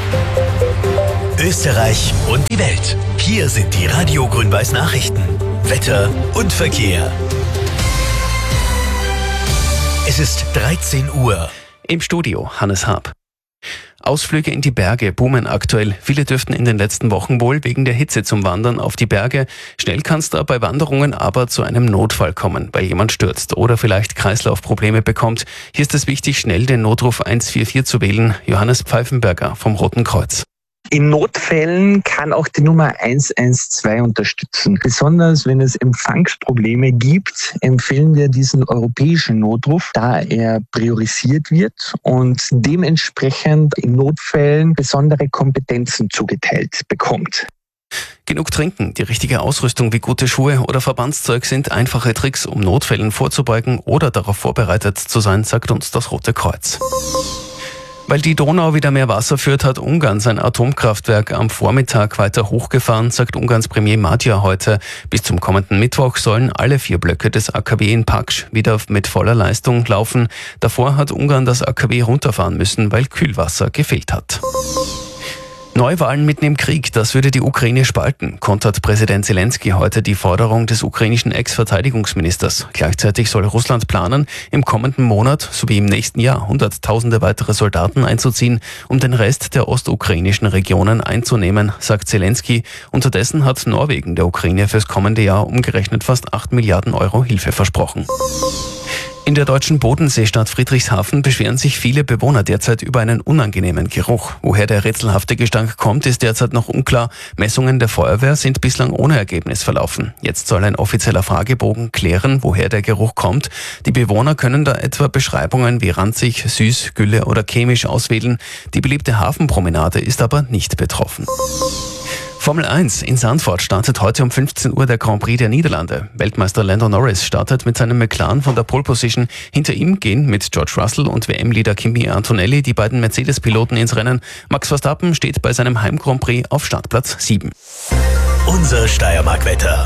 Österreich und die Welt. Hier sind die Radio Grün-Weiß Nachrichten. Wetter und Verkehr. Es ist 13 Uhr. Im Studio Hannes Haab. Ausflüge in die Berge boomen aktuell. Viele dürften in den letzten Wochen wohl wegen der Hitze zum Wandern auf die Berge. Schnell kann es da bei Wanderungen aber zu einem Notfall kommen, weil jemand stürzt oder vielleicht Kreislaufprobleme bekommt. Hier ist es wichtig, schnell den Notruf 144 zu wählen. Johannes Pfeifenberger vom Roten Kreuz. In Notfällen kann auch die Nummer 112 unterstützen. Besonders wenn es Empfangsprobleme gibt, empfehlen wir diesen europäischen Notruf, da er priorisiert wird und dementsprechend in Notfällen besondere Kompetenzen zugeteilt bekommt. Genug trinken, die richtige Ausrüstung wie gute Schuhe oder Verbandszeug sind einfache Tricks, um Notfällen vorzubeugen oder darauf vorbereitet zu sein, sagt uns das Rote Kreuz. Weil die Donau wieder mehr Wasser führt, hat Ungarn sein Atomkraftwerk am Vormittag weiter hochgefahren, sagt Ungarns Premier Magyar heute. Bis zum kommenden Mittwoch sollen alle 4 Blöcke des AKW in Paks wieder mit voller Leistung laufen. Davor hat Ungarn das AKW runterfahren müssen, weil Kühlwasser gefehlt hat. Neuwahlen mitten im Krieg, das würde die Ukraine spalten, kontert Präsident Zelensky heute die Forderung des ukrainischen Ex-Verteidigungsministers. Gleichzeitig soll Russland planen, im kommenden Monat sowie im nächsten Jahr Hunderttausende weitere Soldaten einzuziehen, um den Rest der ostukrainischen Regionen einzunehmen, sagt Zelensky. Unterdessen hat Norwegen der Ukraine fürs kommende Jahr umgerechnet fast 8 Milliarden Euro Hilfe versprochen. In der deutschen Bodenseestadt Friedrichshafen beschweren sich viele Bewohner derzeit über einen unangenehmen Geruch. Woher der rätselhafte Gestank kommt, ist derzeit noch unklar. Messungen der Feuerwehr sind bislang ohne Ergebnis verlaufen. Jetzt soll ein offizieller Fragebogen klären, woher der Geruch kommt. Die Bewohner können da etwa Beschreibungen wie ranzig, süß, Gülle oder chemisch auswählen. Die beliebte Hafenpromenade ist aber nicht betroffen. Formel 1 in Zandvoort startet heute um 15 Uhr der Grand Prix der Niederlande. Weltmeister Lando Norris startet mit seinem McLaren von der Pole Position. Hinter ihm gehen mit George Russell und WM-Leader Kimi Antonelli die beiden Mercedes-Piloten ins Rennen. Max Verstappen steht bei seinem Heim-Grand Prix auf Startplatz 7. Unser Steiermark-Wetter.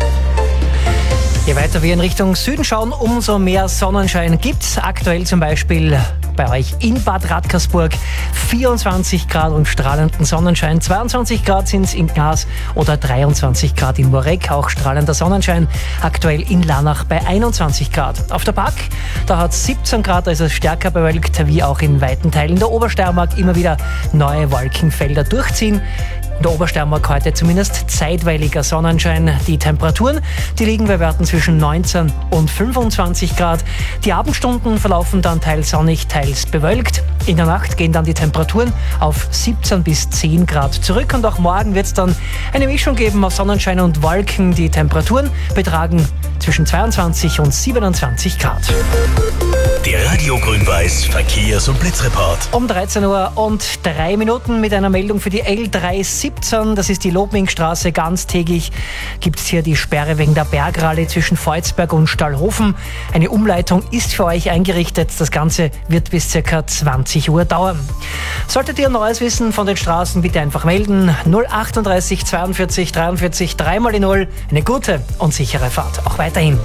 Je weiter wir in Richtung Süden schauen, umso mehr Sonnenschein gibt's. Aktuell zum Beispiel bei euch in Bad Radkersburg 24 Grad und strahlenden Sonnenschein. 22 Grad sind es in Gnas oder 23 Grad in Moreck, auch strahlender Sonnenschein. Aktuell in Lanach bei 21 Grad. Auf der Back, da hat es 17 Grad, da ist es stärker bewölkt, wie auch in weiten Teilen der Obersteiermark immer wieder neue Wolkenfelder durchziehen. In der Obersteiermark heute zumindest zeitweiliger Sonnenschein. Die Temperaturen, die liegen bei Werten zwischen 19 und 25 Grad. Die Abendstunden verlaufen dann teils sonnig, teils bewölkt. In der Nacht gehen dann die Temperaturen auf 17 bis 10 Grad zurück. Und auch morgen wird es dann eine Mischung geben aus Sonnenschein und Wolken. Die Temperaturen betragen zwischen 22 und 27 Grad. Der Radio Grün-Weiß Verkehrs- und Blitzreport. Um 13 Uhr und 3 Minuten mit einer Meldung für die L317. Das ist die Lobmingstraße. Ganztägig gibt es hier die Sperre wegen der Bergrallye zwischen Volzberg und Stallhofen. Eine Umleitung ist für euch eingerichtet. Das Ganze wird bis ca. 20 Uhr dauern. Solltet ihr Neues wissen von den Straßen, bitte einfach melden. 038 42 43 3 mal die 0. Eine gute und sichere Fahrt. Auch weiterhin.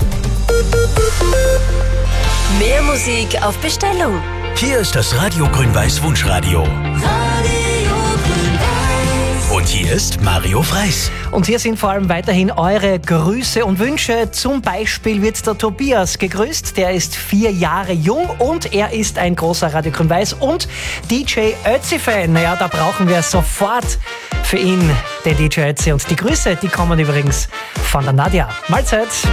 Mehr Musik auf Bestellung. Hier ist das Radio Grün-Weiß Wunschradio. Und hier ist Mario Freis. Und hier sind vor allem weiterhin eure Grüße und Wünsche. Zum Beispiel wird der Tobias gegrüßt. Der ist 4 Jahre jung und er ist ein großer Radio Grün-Weiß und DJ Ötzi-Fan. Naja, da brauchen wir sofort für ihn den DJ Ötzi. Und die Grüße, die kommen übrigens von der Nadja. Mahlzeit!